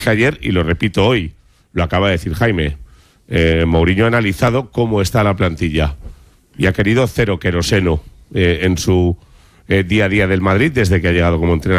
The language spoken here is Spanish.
ayer, y lo repito hoy, lo acaba de decir Jaime, Mourinho ha analizado cómo está la plantilla y ha querido cero queroseno en su día a día del Madrid desde que ha llegado como entrenador.